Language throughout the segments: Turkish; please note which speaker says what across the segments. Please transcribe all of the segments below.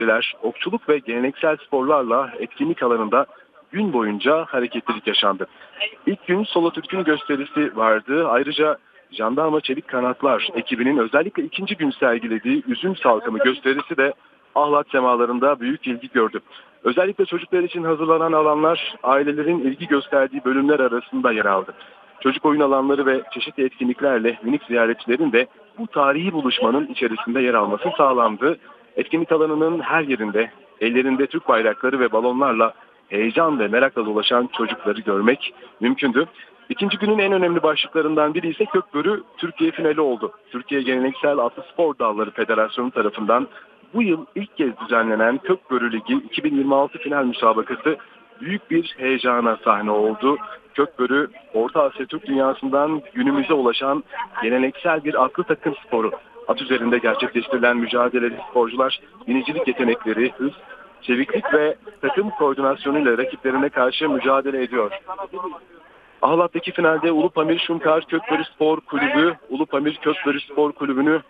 Speaker 1: okçuluk ve geleneksel sporlarla etkinlik alanında gün boyunca hareketlilik yaşandı. İlk gün Solo Türk'ün gösterisi vardı. Ayrıca Jandarma Çelik Kanatlar ekibinin özellikle ikinci gün sergilediği üzüm salkımı gösterisi de Ahlat semalarında büyük ilgi gördü. Özellikle çocuklar için hazırlanan alanlar ailelerin ilgi gösterdiği bölümler arasında yer aldı. Çocuk oyun alanları ve çeşitli etkinliklerle minik ziyaretçilerin de bu tarihi buluşmanın içerisinde yer alması sağlandı. Etkinlik alanının her yerinde ellerinde Türk bayrakları ve balonlarla heyecan ve merakla dolaşan çocukları görmek mümkündü. İkinci günün en önemli başlıklarından biri ise Kökbörü Türkiye finali oldu. Türkiye Geleneksel Atlı Spor Dalları Federasyonu tarafından bu yıl ilk kez düzenlenen Kökbörü Ligi 2026 final müsabakası büyük bir heyecana sahne oldu. Kökbörü, Orta Asya Türk dünyasından günümüze ulaşan geleneksel bir atlı takım sporu. At üzerinde gerçekleştirilen mücadeleli sporcular binicilik yetenekleri, hız, çeviklik ve takım koordinasyonuyla rakiplerine karşı mücadele ediyor. Ahlat'taki finalde Ulupamir Şunkar Kökbörü Spor Kulübü, Ulupamir Kökbörü Spor Kulübü'nü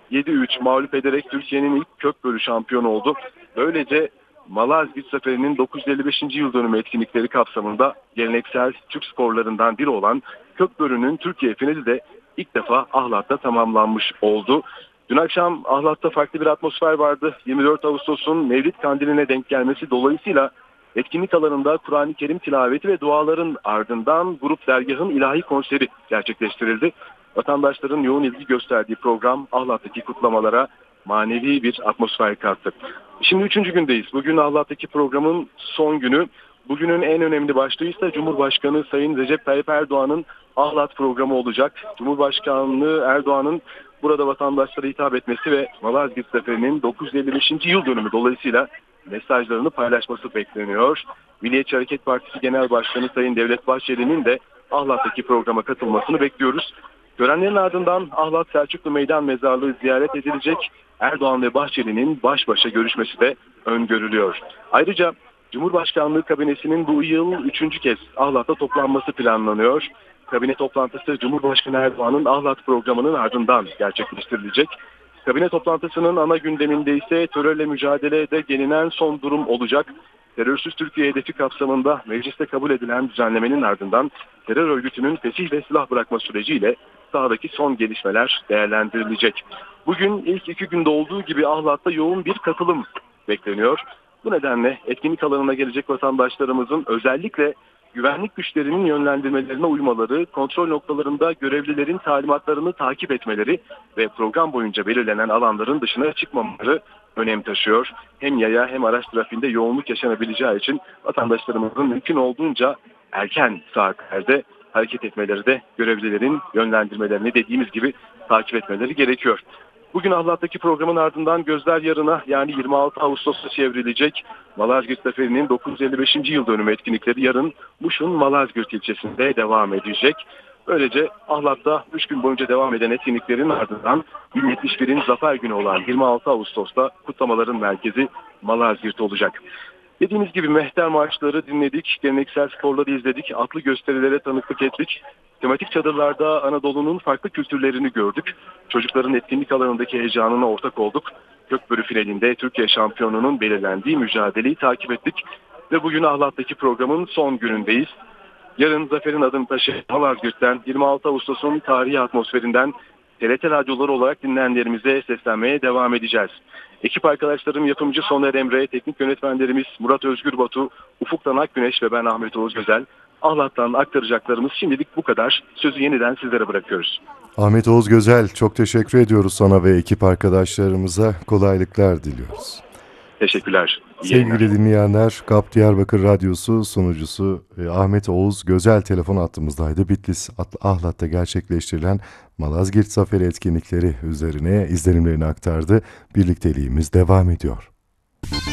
Speaker 1: 7-3 mağlup ederek Türkiye'nin ilk Kökbörü şampiyonu oldu. Böylece Malazgirt Zaferi'nin 955. yıl dönümü etkinlikleri kapsamında geleneksel Türk sporlarından biri olan Kökbörü'nün Türkiye finali de ilk defa Ahlat'ta tamamlanmış oldu. Dün akşam Ahlat'ta farklı bir atmosfer vardı. 24 Ağustos'un Mevlid Kandili'ne denk gelmesi dolayısıyla etkinlik alanında Kur'an-ı Kerim tilaveti ve duaların ardından Grup Dergah'ın ilahi konseri gerçekleştirildi. Vatandaşların yoğun ilgi gösterdiği program Ahlat'taki kutlamalara manevi bir atmosfer kattı. Şimdi 3. gündeyiz. Bugün Ahlat'taki programın son günü. Bugünün en önemli başlığı ise Cumhurbaşkanı Sayın Recep Tayyip Erdoğan'ın Ahlat programı olacak. Cumhurbaşkanlığı Erdoğan'ın burada vatandaşlara hitap etmesi ve Malazgirt Zaferi'nin 955. yıl dönümü dolayısıyla mesajlarını paylaşması bekleniyor. Milliyetçi Hareket Partisi Genel Başkanı Sayın Devlet Bahçeli'nin de Ahlat'taki programa katılmasını bekliyoruz. Törenlerin ardından Ahlat Selçuklu Meydan Mezarlığı ziyaret edilecek. Erdoğan ve Bahçeli'nin baş başa görüşmesi de öngörülüyor. Ayrıca Cumhurbaşkanlığı kabinesinin bu yıl 3. kez Ahlat'ta toplanması planlanıyor. Kabine toplantısı Cumhurbaşkanı Erdoğan'ın Ahlat programının ardından gerçekleştirilecek. Kabine toplantısının ana gündeminde ise terörle mücadelede gelinen son durum olacak. Terörsüz Türkiye hedefi kapsamında mecliste kabul edilen düzenlemenin ardından terör örgütünün fesih ve silah bırakma süreciyle sahadaki son gelişmeler değerlendirilecek. Bugün ilk 2 günde olduğu gibi Ahlat'ta yoğun bir katılım bekleniyor. Bu nedenle etkinlik alanına gelecek vatandaşlarımızın özellikle güvenlik güçlerinin yönlendirmelerine uymaları, kontrol noktalarında görevlilerin talimatlarını takip etmeleri ve program boyunca belirlenen alanların dışına çıkmamaları önem taşıyor. Hem yaya hem araç trafiğinde yoğunluk yaşanabileceği için vatandaşlarımızın mümkün olduğunca erken saatlerde hareket etmeleri de görevlilerin yönlendirmelerini dediğimiz gibi takip etmeleri gerekiyor. Bugün Ahlat'taki programın ardından gözler yarına yani 26 Ağustos'ta çevrilecek Malazgirt Zaferi'nin 955. yıl dönümü etkinlikleri yarın Muş'un Malazgirt ilçesinde devam edecek. Böylece Ahlat'ta 3 gün boyunca devam eden etkinliklerin ardından 1071'in Zafer Günü olan 26 Ağustos'ta kutlamaların merkezi Malazgirt olacak. Dediğimiz gibi mehter marşları dinledik, geleneksel sporları izledik, atlı gösterilere tanıklık ettik. Tematik çadırlarda Anadolu'nun farklı kültürlerini gördük. Çocukların etkinlik alanındaki heyecanına ortak olduk. Kökbörü finalinde Türkiye şampiyonunun belirlendiği mücadeleyi takip ettik. Ve bugün Ahlat'taki programın son günündeyiz. Yarın Zafer'in adını taşıyan Malazgirt'ten 26 Ağustos'un tarihi atmosferinden TRT radyoları olarak dinleyenlerimize seslenmeye devam edeceğiz. Ekip arkadaşlarım yapımcı Soner Emre, teknik yönetmenlerimiz Murat Özgür Batu, Ufuktan Akgüneş ve ben Ahmet Oğuz Gözel. Ahlat'tan aktaracaklarımız şimdilik bu kadar. Sözü yeniden sizlere bırakıyoruz.
Speaker 2: Ahmet Oğuz Gözel, çok teşekkür ediyoruz sana ve ekip arkadaşlarımıza kolaylıklar diliyoruz.
Speaker 1: Teşekkürler.
Speaker 2: Sevgili dinleyenler, KAP Diyarbakır Radyosu sunucusu Ahmet Oğuz Gözel telefon hattımızdaydı. Bitlis Ahlat'ta gerçekleştirilen Malazgirt Zaferi etkinlikleri üzerine izlenimlerini aktardı. Birlikteliğimiz devam ediyor.